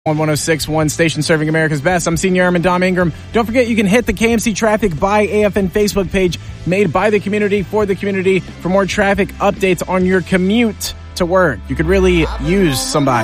on 106.1 station serving America's best. I'm Senior Airman Dom Ingram. Don't forget you can hit the KMC Traffic by AFN Facebook page made by the community for the community for more traffic updates on your commute to work. You could really use somebody.